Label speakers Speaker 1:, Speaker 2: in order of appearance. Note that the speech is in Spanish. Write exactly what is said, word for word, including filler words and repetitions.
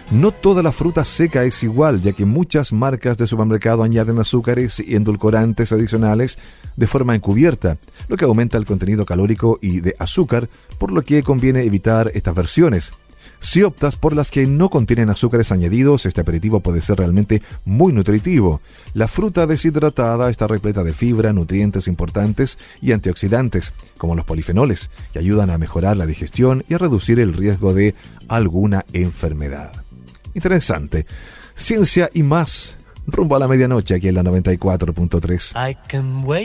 Speaker 1: No toda la fruta seca es igual, ya que muchas marcas de supermercado añaden azúcares y endulcorantes adicionales de forma encubierta, lo que aumenta el contenido calórico y de azúcar, por lo que conviene evitar estas versiones. Si optas por las que no contienen azúcares añadidos, este aperitivo puede ser realmente muy nutritivo. La fruta deshidratada está repleta de fibra, nutrientes importantes y antioxidantes, como los polifenoles, que ayudan a mejorar la digestión y a reducir el riesgo de alguna enfermedad. Interesante. Ciencia y más, rumbo a la medianoche aquí en la noventa y cuatro punto tres.
Speaker 2: I can wait.